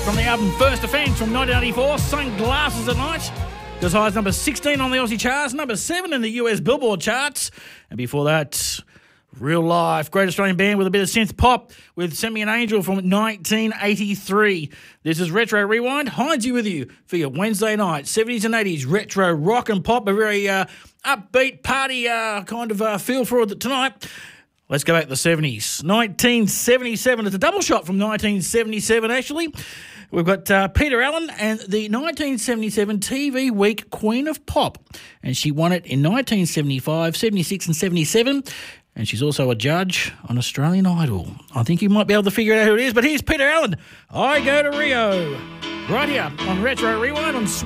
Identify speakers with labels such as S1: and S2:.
S1: from the album First Offence from 1984, Sunglasses at Night. Goes high as number 16 on the Aussie charts, number 7 in the US Billboard charts. And before that, Real Life, great Australian band with a bit of synth pop with Send Me an Angel from 1983. This is Retro Rewind. Heinzie with you for your Wednesday night, 70s and 80s retro rock and pop, a very upbeat party kind of feel for it tonight. Let's go back to the 70s. 1977. It's a double shot from 1977, actually. We've got Peter Allen and the 1977 TV Week Queen of Pop. And she won it in 1975, 76 and 77. And she's also a judge on Australian Idol. I think you might be able to figure out who it is. But here's Peter Allen. I Go to Rio. Right here on Retro Rewind on